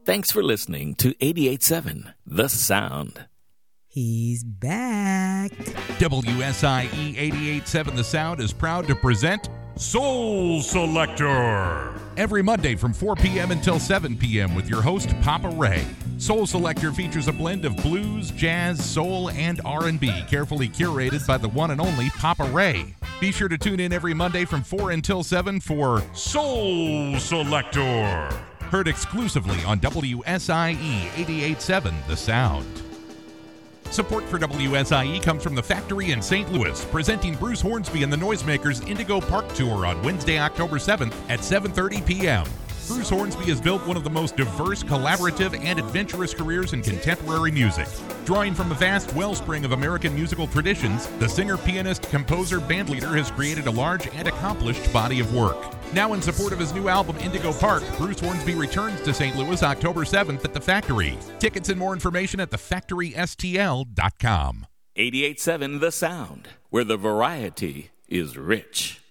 Thanks for listening to 88.7 The Sound. He's back. WSIE 88.7 The Sound is proud to present Soul Selector. Every Monday from 4 p.m. until 7 p.m. with your host, Papa Ray. Soul Selector features a blend of blues, jazz, soul, and R&B, carefully curated by the one and only Papa Ray. Be sure to tune in every Monday from 4 until 7 for Soul Selector. Heard exclusively on WSIE 88.7 The Sound. Support for WSIE comes from The Factory in St. Louis, presenting Bruce Hornsby and the Noisemakers Indigo Park Tour on Wednesday, October 7th at 7:30 p.m. Bruce Hornsby has built one of the most diverse, collaborative, and adventurous careers in contemporary music. Drawing from a vast wellspring of American musical traditions, the singer, pianist, composer, bandleader has created a large and accomplished body of work. Now in support of his new album, Indigo Park, Bruce Hornsby returns to St. Louis October 7th at The Factory. Tickets and more information at thefactorystl.com. 88.7 The Sound, where the variety is rich.